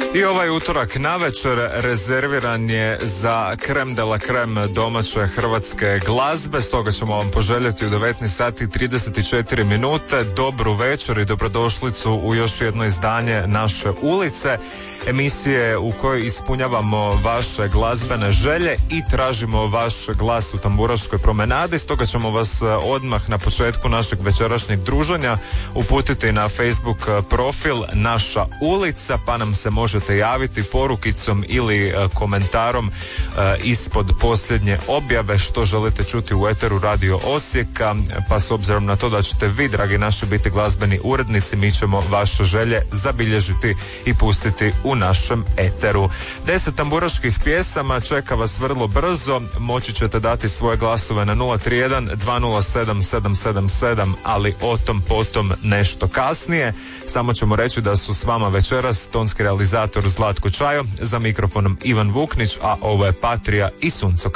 I ovaj utorak navečer rezerviran je za creme de la creme domaće hrvatske glazbe, stoga ćemo vam poželjeti u 19 sati i 34 minute dobru večer i dobrodošlicu u još jedno izdanje Naše ulice, emisije u kojoj ispunjavamo vaše glazbene želje i tražimo vaš glas u Tamburaškoj promenadi. Stoga ćemo vas odmah na početku našeg večerašnjeg druženja uputiti na Facebook profil Naša ulica, pa nam se možete javiti porukicom ili komentarom ispod posljednje objave što želite čuti u eteru Radio Osijeka, pa s obzirom na to da ćete vi, dragi naši, biti glazbeni urednici, mi ćemo vaše želje zabilježiti i pustiti u našem eteru. 10 tamburaških pjesama čeka vas vrlo brzo, moći ćete dati svoje glasove na 031 207 777, ali o tom potom nešto kasnije. Samo ćemo reći da su s vama večeras tonski realizator Zlatko Čajo, za mikrofonom Ivan Vuknić, a ovo je Patrija i Suncokret.